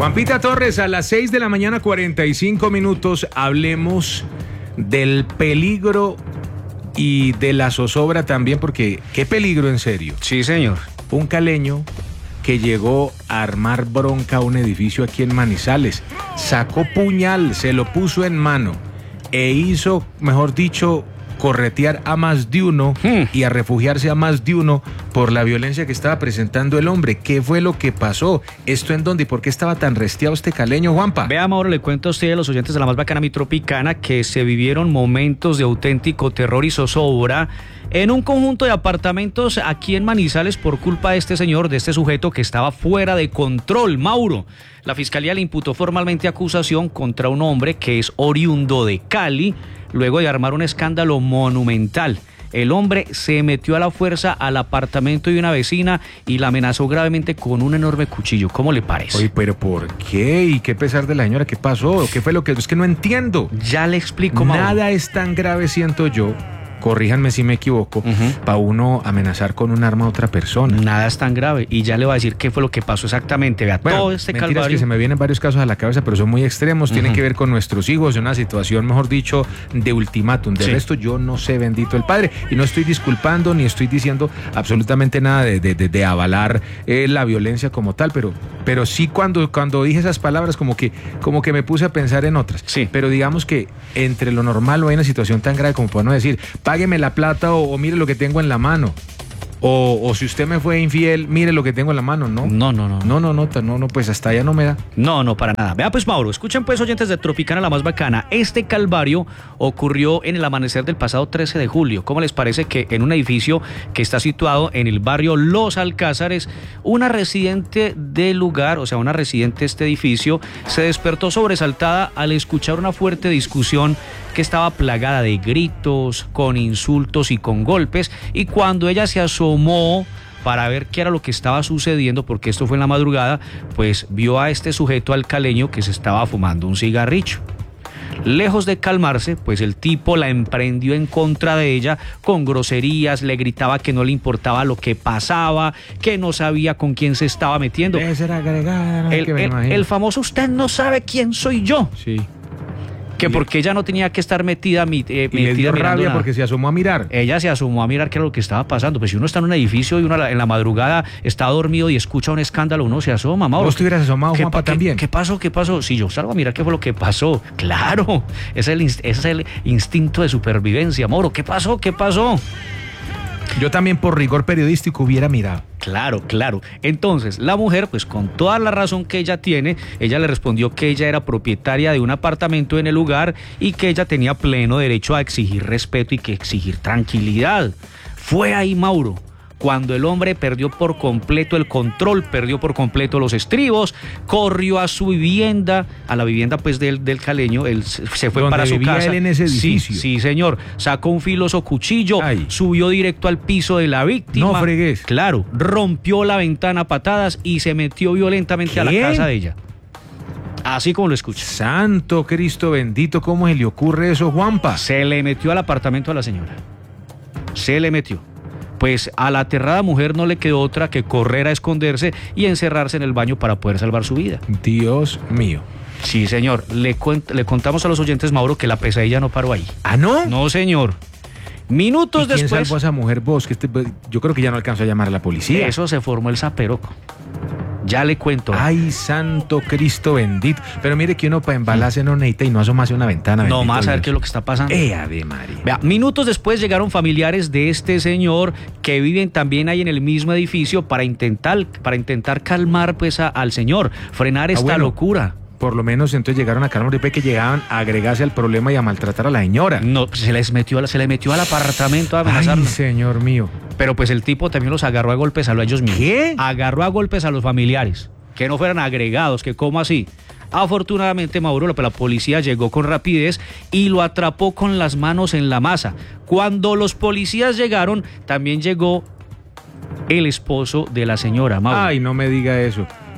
Juanpita Torres, a las 6 de la mañana, 45 minutos, hablemos del peligro y de la zozobra también, porque qué peligro en serio. Sí, señor. Un caleño que llegó a armar bronca a un edificio aquí en Manizales, sacó puñal, se lo puso en mano e hizo, mejor dicho, corretear a más de uno y a refugiarse a más de uno por la violencia que estaba presentando el hombre. ¿Qué fue lo que pasó? ¿Esto en dónde y por qué estaba tan restiado este caleño, Juanpa? Vea, Mauro, le cuento a usted, a los oyentes de La Más Bacana Mi Tropicana, que se vivieron momentos de auténtico terror y zozobra en un conjunto de apartamentos aquí en Manizales por culpa de este señor, de este sujeto que estaba fuera de control. Mauro, la fiscalía le imputó formalmente acusación contra un hombre que es oriundo de Cali, luego de armar un escándalo monumental. El hombre se metió a la fuerza al apartamento de una vecina y la amenazó gravemente con un enorme cuchillo. ¿Cómo le parece? Oye, ¿pero por qué? ¿Y qué pesar de la señora? ¿Qué pasó? ¿Qué fue lo que...? Es que no entiendo. Ya le explico, Mauro. Nada es tan grave, siento yo, corríjanme si me equivoco, para uno amenazar con un arma a otra persona. Nada es tan grave. Y ya le voy a decir qué fue lo que pasó exactamente. Vea, bueno, todo este calvario. Que se me vienen varios casos a la cabeza, pero son muy extremos. Tienen que ver con nuestros hijos, en una situación, mejor dicho, de ultimátum. De resto, yo no sé, bendito el Padre. Y no estoy disculpando ni estoy diciendo absolutamente nada de avalar la violencia como tal, pero sí cuando dije esas palabras como que me puse a pensar en otras. Sí. Pero digamos que entre lo normal no hay una situación tan grave como para no decir, págueme la plata o mire lo que tengo en la mano. O si usted me fue infiel, mire lo que tengo en la mano, ¿no? No, pues hasta allá no me da. No, para nada. Vea pues, Mauro, escuchen pues, oyentes de Tropicana La Más Bacana, este calvario ocurrió en el amanecer del pasado 13 de julio. ¿Cómo les parece que en un edificio que está situado en el barrio Los Alcázares, una residente del lugar, o sea, una residente de este edificio, se despertó sobresaltada al escuchar una fuerte discusión que estaba plagada de gritos, con insultos y con golpes, y cuando ella se asomó para ver qué era lo que estaba sucediendo, porque esto fue en la madrugada, pues vio a este sujeto, al caleño, que se estaba fumando un cigarrillo. Lejos de calmarse, pues el tipo la emprendió en contra de ella con groserías, le gritaba que no le importaba lo que pasaba, que no sabía con quién se estaba metiendo. El famoso "usted no sabe quién soy yo". Sí. Que porque ella no tenía que estar metida y le dio rabia porque se asomó a mirar. Ella se asomó a mirar qué era lo que estaba pasando. Pues si uno está en un edificio y uno en la madrugada está dormido y escucha un escándalo, uno se asoma, Mauro. ¿Vos te hubieras asomado, Juanpa, también? ¿Qué pasó? Si yo salgo a mirar qué fue lo que pasó. Claro, es el instinto de supervivencia, Mauro. ¿Qué pasó? Yo también, por rigor periodístico, hubiera mirado. Claro. Entonces, la mujer, pues con toda la razón que ella tiene, ella le respondió que ella era propietaria de un apartamento en el lugar y que ella tenía pleno derecho a exigir respeto y que exigir tranquilidad. Fue ahí, Mauro, cuando el hombre perdió por completo el control, perdió por completo los estribos, corrió a su vivienda, a la vivienda pues del caleño, él se fue para su casa. Él en ese edificio. Sí, señor. Sacó un filoso cuchillo, subió directo al piso de la víctima. No fregues. Claro, rompió la ventana a patadas y se metió violentamente a la casa de ella. Así como lo escucha. Santo Cristo bendito, ¿cómo se le ocurre eso, Juanpa? Se le metió al apartamento a la señora. Se le metió. Pues a la aterrada mujer no le quedó otra que correr a esconderse y encerrarse en el baño para poder salvar su vida. Dios mío. Sí, señor. Le contamos a los oyentes, Mauro, que la pesadilla no paró ahí. ¿Ah, no? No, señor. Minutos después... ¿Quién salvó a esa mujer, vos? Yo creo que ya no alcanzó a llamar a la policía. Eso se formó el zaperoco. Ya le cuento. Ay, santo Cristo bendito. Pero mire que uno para embalarse no necesita y no asomarse a una ventana. No más a ver qué es lo que está pasando. Ave María. Vea, minutos después llegaron familiares de este señor que viven también ahí en el mismo edificio para intentar calmar pues al señor, frenar esta locura. Por lo menos entonces llegaron a calmar, que llegaban a agregarse al problema y a maltratar a la señora. No, se le metió al apartamento a amenazarlo. Ay, señor mío. Pero pues el tipo también los agarró a golpes a ellos mismos. ¿Qué? Agarró a golpes a los familiares, que no fueran agregados, que cómo así. Afortunadamente, Mauro, la policía llegó con rapidez y lo atrapó con las manos en la masa. Cuando los policías llegaron, también llegó el esposo de la señora, Mauro. Ay, no me diga eso.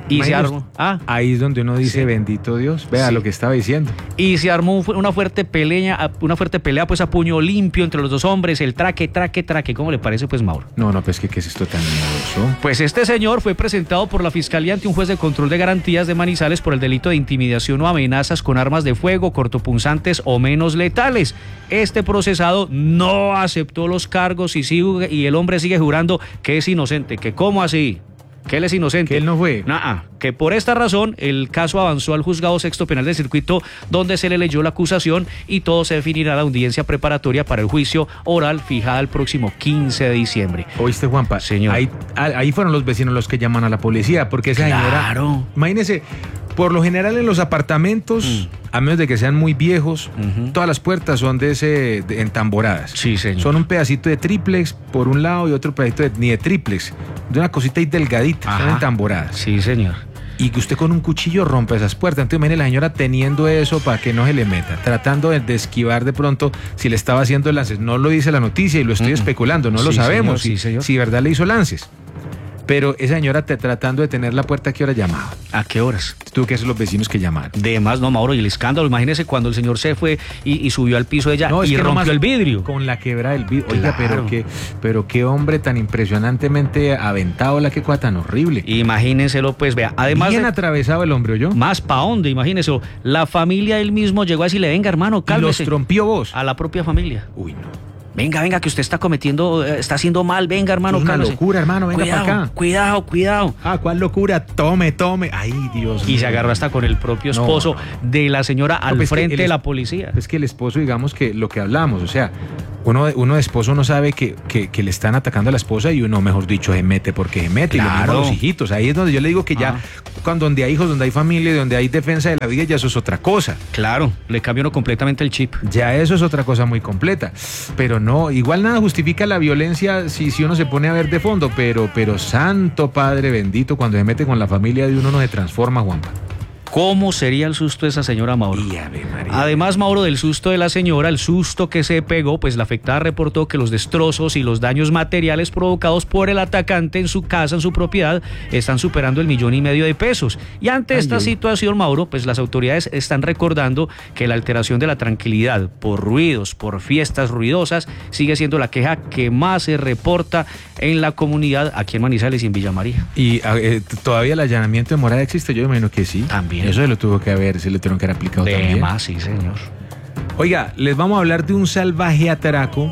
Y se armó. Ahí es donde uno dice, bendito Dios, vea lo que estaba diciendo. Y se armó una fuerte pelea pues a puño limpio entre los dos hombres, el traque. ¿Cómo le parece, pues, Mauro? No, pues ¿qué es esto tan miedoso? Pues este señor fue presentado por la Fiscalía ante un juez de control de garantías de Manizales por el delito de intimidación o amenazas con armas de fuego, cortopunzantes o menos letales. Este procesado no aceptó los cargos y el hombre sigue jurando que es inocente. ¿Que cómo así? Que él es inocente. Que él no fue. Que por esta razón el caso avanzó al juzgado sexto penal del circuito, donde se le leyó la acusación y todo se definirá en la audiencia preparatoria para el juicio oral fijada el próximo 15 de diciembre. ¿Oíste, Juanpa? Señor. Ahí fueron los vecinos los que llaman a la policía, porque esa señora... Imagínese, por lo general en los apartamentos, a menos de que sean muy viejos, todas las puertas son de entamboradas. Sí, señor. Son un pedacito de triplex por un lado y otro pedacito ni de triplex, de una cosita ahí delgadita, son entamboradas. Sí, señor. Y que usted con un cuchillo rompe esas puertas. Entonces, imagínese la señora teniendo eso para que no se le meta, tratando de esquivar de pronto si le estaba haciendo lances. No lo dice la noticia y lo estoy especulando, no lo sabemos. Señor. Si verdad le hizo lances. Pero esa señora tratando de tener la puerta, ¿a qué hora llamaba? ¿A qué horas? Tú que son los vecinos que llamaron. De más, no, Mauro, y el escándalo, imagínese cuando el señor se fue y subió al piso de ella y rompió el vidrio. Con la quebra del vidrio. Oiga, Claro. pero qué hombre tan impresionantemente aventado, qué cosa tan horrible. Imagínenselo, pues, vea, además bien atravesado el hombre, ¿oyó? Más pa' dónde, imagínenselo. La familia él mismo llegó a decirle, venga, hermano, cálmese. ¿Y los trompió vos? A la propia familia. Uy, no. Venga, que usted está haciendo mal, venga, hermano, Es una cálmese. locura, hermano, venga para acá. Cuidado. ¿Cuál locura? Tome. Ay, Dios mío. Y se agarró hasta con el propio esposo de la señora al frente de la policía. Es que el esposo, digamos que lo que hablamos, o sea, uno de esposo no sabe que le están atacando a la esposa y uno, mejor dicho, se mete porque se mete. Claro. Y lo mismo a los hijitos. Ahí es donde yo le digo que ya, cuando donde hay hijos, donde hay familia, donde hay defensa de la vida, ya eso es otra cosa. Claro, le cambió uno completamente el chip. Ya eso es otra cosa muy completa. Pero no, igual nada justifica la violencia si uno se pone a ver de fondo, pero santo Padre bendito, cuando se mete con la familia de uno se transforma, Juanpa. ¿Cómo sería el susto de esa señora, Mauro? Además, Mauro, del susto de la señora, el susto que se pegó, pues la afectada reportó que los destrozos y los daños materiales provocados por el atacante en su casa, en su propiedad, están superando el 1,5 millones de pesos. Y ante esta situación, Mauro, pues las autoridades están recordando que la alteración de la tranquilidad por ruidos, por fiestas ruidosas, sigue siendo la queja que más se reporta en la comunidad aquí en Manizales y en Villa María. ¿Y todavía el allanamiento de morada existe? Yo imagino que sí. También. Eso se lo tuvo que haber, se le tuvieron que haber aplicado también. Más, sí, señor. Oiga, les vamos a hablar de un salvaje atraco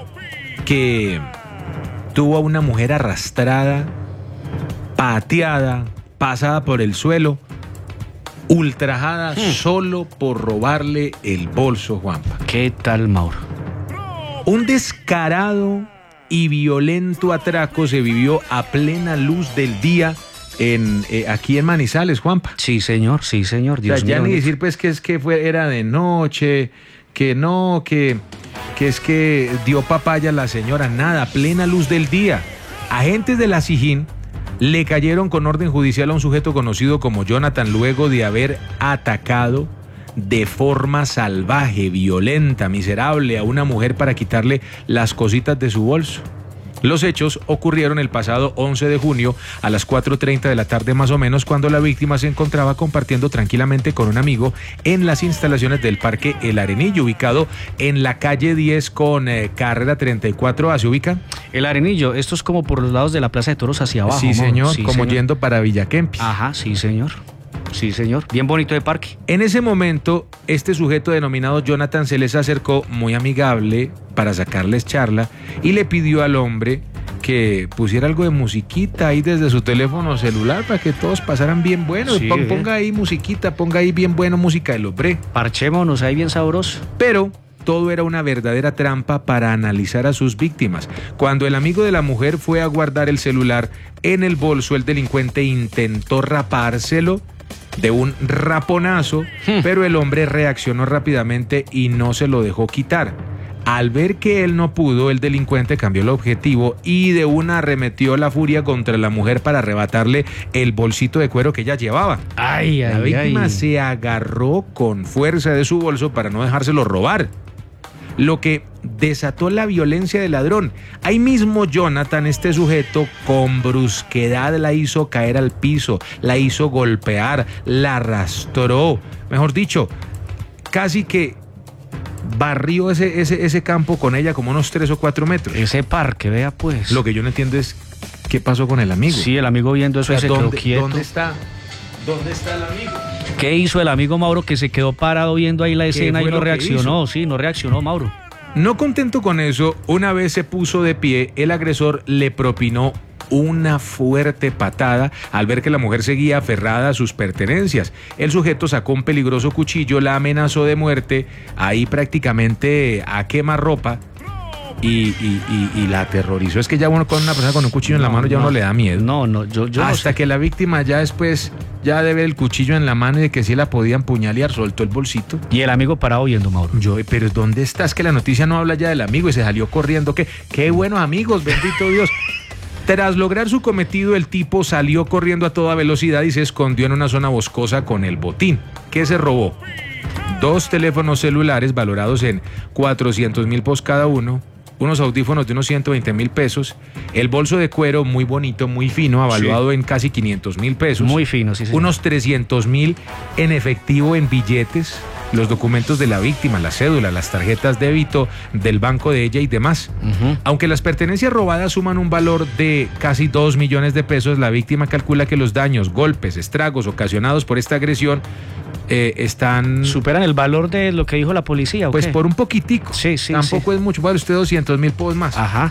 que tuvo a una mujer arrastrada, pateada, pasada por el suelo, ultrajada solo por robarle el bolso, Juanpa. ¿Qué tal, Mauro? Un descarado y violento atraco se vivió a plena luz del día aquí en Manizales, Juanpa. Sí, señor, Dios mío. Ya ni decir pues que era de noche, que es que dio papaya a la señora, nada, plena luz del día. Agentes de la SIJÍN le cayeron con orden judicial a un sujeto conocido como Jonathan luego de haber atacado de forma salvaje, violenta, miserable a una mujer para quitarle las cositas de su bolso. Los hechos ocurrieron el pasado 11 de junio a las 4:30 de la tarde más o menos, cuando la víctima se encontraba compartiendo tranquilamente con un amigo en las instalaciones del Parque El Arenillo, ubicado en la calle 10 con carrera 34A. ¿Se ubica? El Arenillo, esto es como por los lados de la Plaza de Toros hacia abajo. Sí, señor, sí, como señor. yendo para Villakempis. Ajá, sí, señor. Sí, señor. Bien bonito de parque. En ese momento, este sujeto denominado Jonathan se les acercó muy amigable para sacarles charla y le pidió al hombre que pusiera algo de musiquita ahí desde su teléfono celular para que todos pasaran bien bueno. Sí, ponga ahí musiquita, ponga ahí bien bueno música del hombre. Parchémonos ahí bien sabroso. Pero todo era una verdadera trampa para analizar a sus víctimas. Cuando el amigo de la mujer fue a guardar el celular en el bolso, el delincuente intentó rapárselo de un raponazo, pero el hombre reaccionó rápidamente y no se lo dejó quitar. Al ver que él no pudo, el delincuente cambió el objetivo y de una arremetió la furia contra la mujer para arrebatarle el bolsito de cuero que ella llevaba. La víctima se agarró con fuerza de su bolso para no dejárselo robar, lo que desató la violencia del ladrón. Ahí mismo Jonathan, este sujeto, con brusquedad la hizo caer al piso, la hizo golpear, la arrastró, mejor dicho, casi que barrió ese campo con ella como unos 3 o 4 metros. Ese parque, vea pues. Lo que yo no entiendo es qué pasó con el amigo. Sí, el amigo viendo eso, se quedó quieto. ¿Dónde está el amigo? ¿Qué hizo el amigo Mauro, que se quedó parado viendo ahí la escena y no reaccionó? Sí, no reaccionó, Mauro. No contento con eso, una vez se puso de pie, el agresor le propinó una fuerte patada al ver que la mujer seguía aferrada a sus pertenencias. El sujeto sacó un peligroso cuchillo, la amenazó de muerte, ahí prácticamente a quemarropa, y la aterrorizó. Es que ya uno con una persona con un cuchillo en la mano ya uno le da miedo. Yo hasta que la víctima ya después, ya de ver el cuchillo en la mano y de que sí la podían puñalear, soltó el bolsito. Y el amigo parado viendo, Mauro. Pero ¿dónde estás? Que la noticia no habla ya del amigo y se salió corriendo. Qué buenos amigos, bendito Dios. Tras lograr su cometido, el tipo salió corriendo a toda velocidad y se escondió en una zona boscosa con el botín. ¿Qué se robó? 2 teléfonos celulares valorados en 400,000 pesos cada uno, unos audífonos de unos 120,000 pesos, el bolso de cuero muy bonito, muy fino, avaluado en casi 500,000 pesos. Muy fino, sí, señor. Unos 300,000 en efectivo en billetes, los documentos de la víctima, la cédula, las tarjetas débito del banco de ella y demás. Aunque las pertenencias robadas suman un valor de casi 2 millones de pesos, la víctima calcula que los daños, golpes, estragos ocasionados por esta agresión ¿superan el valor de lo que dijo la policía? Pues por un poquitico. Sí. Tampoco es mucho. Vale usted 200,000 pesos más. Ajá.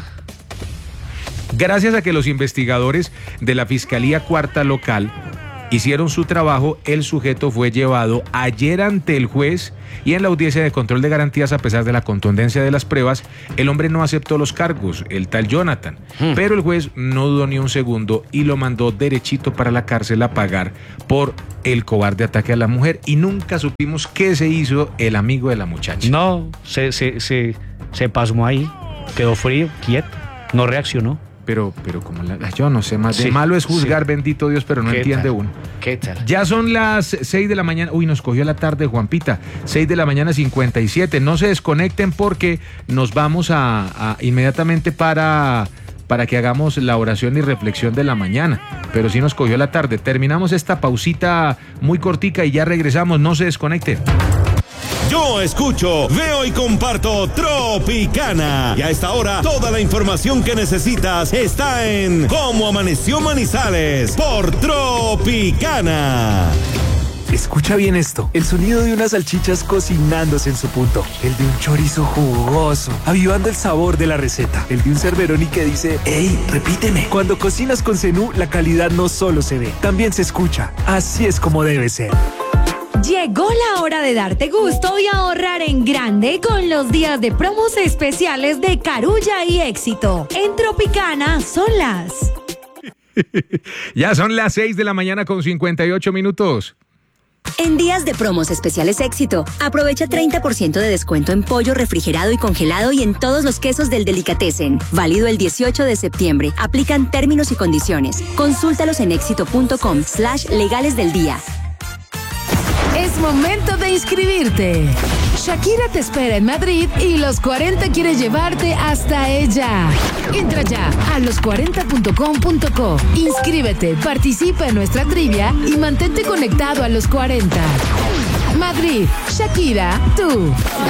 Gracias a que los investigadores de la Fiscalía Cuarta Local hicieron su trabajo, el sujeto fue llevado ayer ante el juez y en la audiencia de control de garantías, a pesar de la contundencia de las pruebas, el hombre no aceptó los cargos, el tal Jonathan. Pero el juez no dudó ni un segundo y lo mandó derechito para la cárcel a pagar por el cobarde ataque a la mujer, y nunca supimos qué se hizo el amigo de la muchacha. No, se pasmó ahí, quedó frío, quieto, no reaccionó. Pero como yo no sé, más de malo es juzgar, bendito Dios, pero no entiende uno. ¿Qué tal? Ya son las 6 de la mañana. Uy, nos cogió la tarde, Juanpita. 6 de la mañana, 57. No se desconecten porque nos vamos a inmediatamente para que hagamos la oración y reflexión de la mañana. Pero sí nos cogió la tarde. Terminamos esta pausita muy cortica y ya regresamos. No se desconecten. Yo escucho, veo y comparto Tropicana. Y a esta hora, toda la información que necesitas está en Cómo Amaneció Manizales por Tropicana. Escucha bien esto, el sonido de unas salchichas cocinándose en su punto, el de un chorizo jugoso, avivando el sabor de la receta, el de un Cerberoni que dice, ¡ey, repíteme! Cuando cocinas con Zenú, la calidad no solo se ve, también se escucha. Así es como debe ser. Llegó la hora de darte gusto y ahorrar en grande con los días de promos especiales de Carulla y Éxito. En Tropicana son las... Ya son las 6 de la mañana con 58 minutos. En días de promos especiales Éxito, aprovecha 30% de descuento en pollo refrigerado y congelado y en todos los quesos del Delicatessen. Válido el 18 de septiembre. Aplican términos y condiciones. Consúltalos en éxito.com/legales del día. Es momento de inscribirte. Shakira te espera en Madrid y Los 40 quiere llevarte hasta ella. Entra ya a los40.com.co. Inscríbete, participa en nuestra trivia y mantente conectado a Los 40. Madrid, Shakira, tú.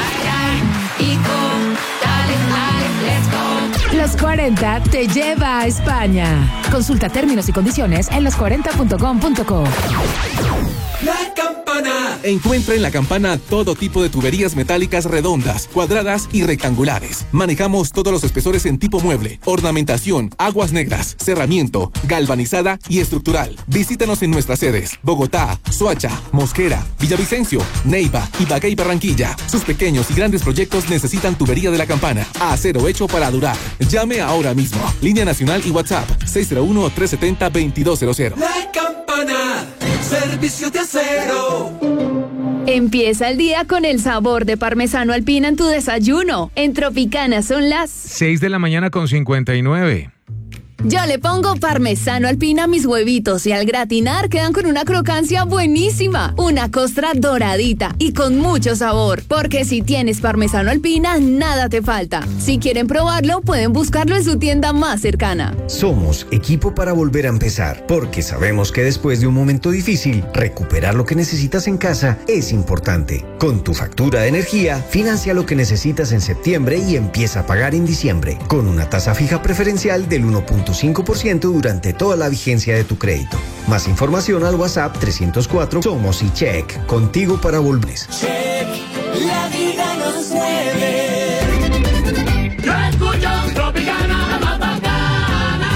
Los 40 te lleva a España. Consulta términos y condiciones en los40.com.co. La Campana. Encuentra en La Campana todo tipo de tuberías metálicas redondas, cuadradas y rectangulares. Manejamos todos los espesores en tipo mueble, ornamentación, aguas negras, cerramiento, galvanizada y estructural. Visítanos en nuestras sedes: Bogotá, Soacha, Mosquera, Villavicencio, Neiva, Ibagué y Barranquilla. Sus pequeños y grandes proyectos necesitan tubería de La Campana. Acero hecho para durar. Llame ahora mismo. Línea nacional y WhatsApp 601-370-2200. La Campana. Servicio de acero. Empieza el día con el sabor de parmesano alpina en tu desayuno. En Tropicana son las 6 de la mañana con 59. Yo le pongo parmesano alpina a mis huevitos y al gratinar quedan con una crocancia buenísima. Una costra doradita y con mucho sabor. Porque si tienes parmesano alpina, nada te falta. Si quieren probarlo, pueden buscarlo en su tienda más cercana. Somos equipo para volver a empezar, porque sabemos que después de un momento difícil, recuperar lo que necesitas en casa es importante. Con tu factura de energía, financia lo que necesitas en septiembre y empieza a pagar en diciembre, con una tasa fija preferencial del 1.5% durante toda la vigencia de tu crédito. Más información al WhatsApp 304 Somos y Check. Contigo para volver. Check, la vida nos mueve. Yo escucho Tropicana, la más bacana.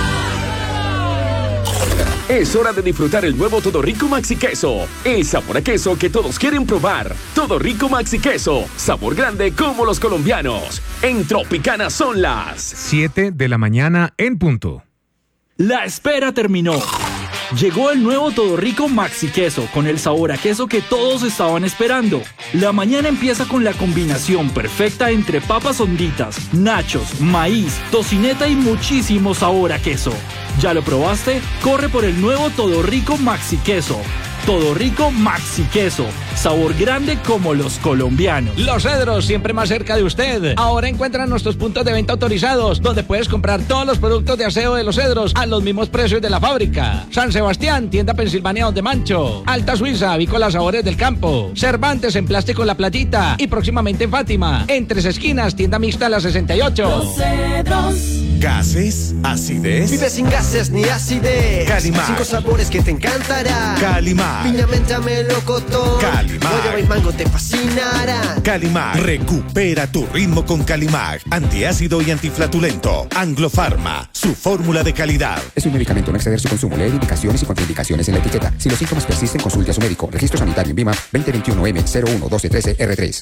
Es hora de disfrutar el nuevo Todo Rico Maxi Queso. Es sabor a queso que todos quieren probar. Todo Rico Maxi Queso. Sabor grande como los colombianos. En Tropicana son las 7 de la mañana en punto. La espera terminó. Llegó el nuevo Todo Rico Maxi Queso con el sabor a queso que todos estaban esperando. La mañana empieza con la combinación perfecta entre papas honditas, nachos, maíz, tocineta y muchísimo sabor a queso. ¿Ya lo probaste? Corre por el nuevo Todo Rico Maxi Queso. Todo Rico Maxi Queso. Sabor grande como los colombianos. Los Cedros, siempre más cerca de usted. Ahora encuentran nuestros puntos de venta autorizados, donde puedes comprar todos los productos de aseo de Los Cedros a los mismos precios de la fábrica. San Sebastián, tienda Pensilvania de Mancho. Alta Suiza, avícola Sabores del Campo. Cervantes, en plástico La Platita. Y próximamente en Fátima. En Tres Esquinas, tienda mixta La 68. Los Cedros. ¿Gases? ¿Acidez? Vive sin gases ni acidez. Calimar. 5 sabores que te encantarán. Calimar. Piña, menta, melocotón. Calimar. Guayaba y mango te fascinarán. Calimar. Recupera tu ritmo con Calimar. Antiácido y antiflatulento. Anglo Pharma. Su fórmula de calidad. Es un medicamento, no exceder su consumo. Leer indicaciones y contraindicaciones en la etiqueta. Si los síntomas persisten, consulte a su médico. Registro sanitario en VIMA 2021M011213R3.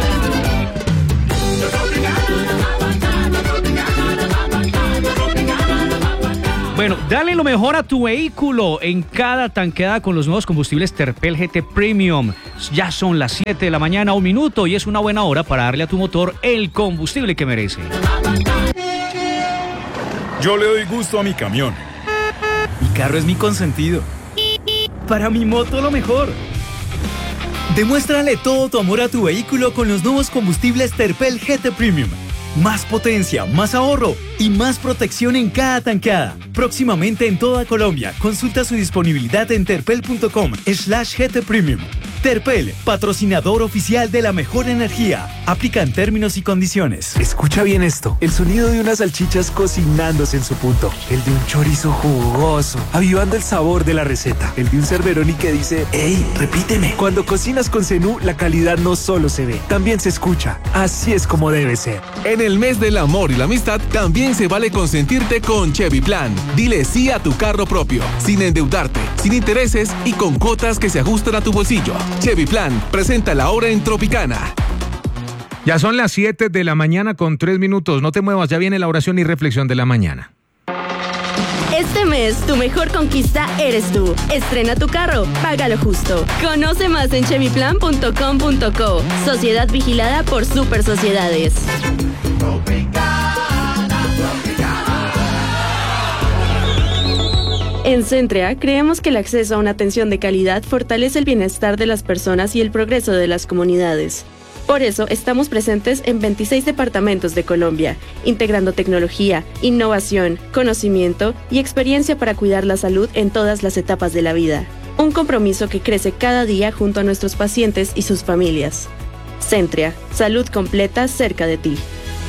Bueno, dale lo mejor a tu vehículo en cada tanqueada con los nuevos combustibles Terpel GT Premium. Ya son las 7 de la mañana, 1 minuto, y es una buena hora para darle a tu motor el combustible que merece. Yo le doy gusto a mi camión. Mi carro es mi consentido. Para mi moto lo mejor. Demuéstrale todo tu amor a tu vehículo con los nuevos combustibles Terpel GT Premium. Más potencia, más ahorro y más protección en cada tanqueada. Próximamente en toda Colombia. Consulta su disponibilidad en terpel.com/GT Premium. Terpel, patrocinador oficial de la mejor energía. Aplican términos y condiciones. Escucha bien esto. El sonido de unas salchichas cocinándose en su punto. El de un chorizo jugoso, avivando el sabor de la receta. El de un cerveroni que dice, ¡ey, repíteme! Cuando cocinas con Zenú, la calidad no solo se ve, también se escucha. Así es como debe ser. En el mes del amor y la amistad, también se vale consentirte con Chevy Plan. Dile sí a tu carro propio, sin endeudarte, sin intereses y con cuotas que se ajustan a tu bolsillo. Chevy Plan, preséntala ahora en Tropicana. Ya son las 7 de la mañana con 3 minutos. No te muevas, ya viene la oración y reflexión de la mañana. Este mes, tu mejor conquista eres tú. Estrena tu carro, págalo justo. Conoce más en chevyplan.com.co. Sociedad vigilada por Super Sociedades. En Centrea, creemos que el acceso a una atención de calidad fortalece el bienestar de las personas y el progreso de las comunidades. Por eso, estamos presentes en 26 departamentos de Colombia, integrando tecnología, innovación, conocimiento y experiencia para cuidar la salud en todas las etapas de la vida. Un compromiso que crece cada día junto a nuestros pacientes y sus familias. Centrea, salud completa cerca de ti.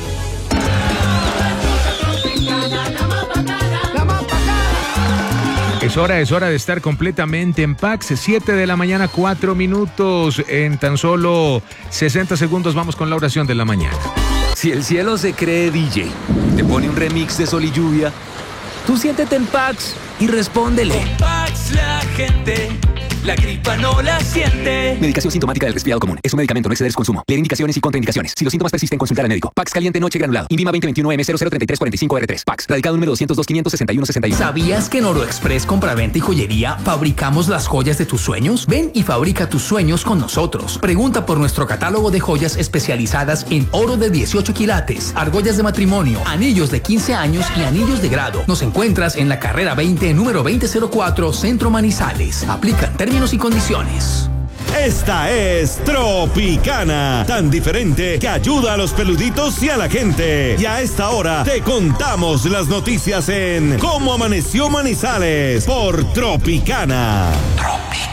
Es hora de estar completamente en Pax. 7 de la mañana, 4 minutos. En tan solo 60 segundos vamos con la oración de la mañana. Si el cielo se cree DJ, te pone un remix de Sol y Lluvia, tú siéntete en Pax y respóndele. Con Pax la gente la gripa no la siente. Medicación sintomática del resfriado común. Es un medicamento, no exceder su consumo. Leer indicaciones y contraindicaciones. Si los síntomas persisten, consultar al médico. Pax caliente noche granulado. Invima 2021M003345R3. Pax. Radicado número 202-561-61. ¿Sabías que en Oro Express Compraventa y Joyería fabricamos las joyas de tus sueños? Ven y fabrica tus sueños con nosotros. Pregunta por nuestro catálogo de joyas especializadas en oro de 18 quilates, argollas de matrimonio, anillos de 15 años y anillos de grado. Nos encuentras en la carrera 20, número 2004, Centro Manizales. Aplican términos y condiciones. Esta es Tropicana, tan diferente que ayuda a los peluditos y a la gente. Y a esta hora te contamos las noticias en Cómo Amaneció Manizales por Tropicana.